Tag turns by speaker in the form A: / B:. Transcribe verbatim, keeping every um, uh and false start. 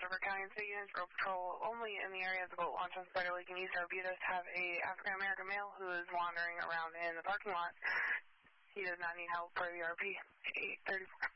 A: Rivers County and State Units Road Patrol only in the areas of Boat Launch and Spider Lake and East Arbutus have a African-American male who is wandering around in the parking lot. He does not need help for the R P. eight thirty-four.